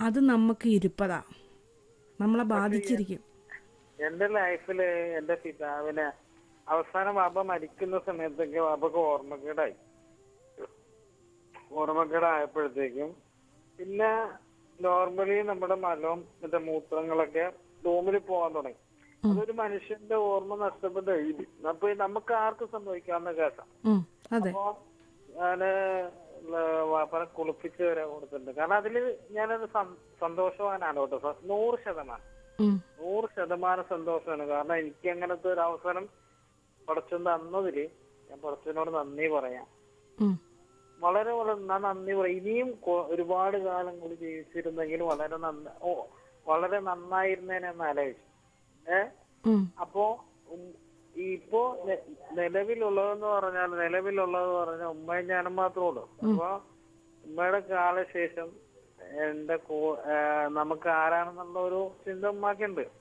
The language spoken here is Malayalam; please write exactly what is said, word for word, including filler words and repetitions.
അത് നമുക്ക് ഇരുപ്പതാ, നമ്മളെ ബാധിച്ചിരിക്കും. എന്റെ ലൈഫില് എന്റെ പിതാവിനെ അവസാനം വാപ്പ മരിക്കുന്ന സമയത്തൊക്കെ വാപ്പക്ക് ഓർമ്മക്കേടായി. ഓർമ്മക്കേടായപ്പോഴത്തേക്കും പിന്നെ നോർമലി നമ്മുടെ മലവും മറ്റേ മൂത്രങ്ങളൊക്കെ റൂമിൽ പോകാൻ തുടങ്ങി. അതൊരു മനുഷ്യന്റെ ഓർമ്മ നഷ്ടപ്പെട്ട് എഴുതി. അപ്പൊ നമുക്ക് ആർക്കും സംഭവിക്കാവുന്ന കേസാ. അപ്പൊ ഞാന് വാപ്പനെ കുളിപ്പിച്ച് വരെ കൊടുത്തിട്ടുണ്ട്. കാരണം അതില് ഞാനത് സന്തോഷവാനാണ് കേട്ടോ, നൂറ് ശതമാനം നൂറ് ശതമാനം സന്തോഷമാണ്. കാരണം എനിക്ക് അങ്ങനത്തെ ഒരു അവസരം പടച്ചോൻ തന്നതില് ഞാൻ പടച്ചോനോട് നന്ദി പറയാം. വളരെ വളരെ നന്ദി പറയാം. ഇനിയും ഒരുപാട് കാലം കൂടി ജീവിച്ചിരുന്നെങ്കിൽ വളരെ നന്ന ഓ വളരെ നന്നായിരുന്നേനെന്ന് ആലോചിച്ചു. ഏ അപ്പോ ഇപ്പോ നിലവിലുള്ളതെന്ന് പറഞ്ഞാൽ നിലവിലുള്ളതെന്ന് പറഞ്ഞാൽ ഉമ്മയും ഞാനും മാത്രമേ ഉള്ളൂ. അപ്പൊ ഉമ്മയുടെ കാലശേഷം എന്റെ നമുക്ക് ആരാണെന്നുള്ള ഒരു ചിന്ത ഉമ്മാക്കുണ്ട്.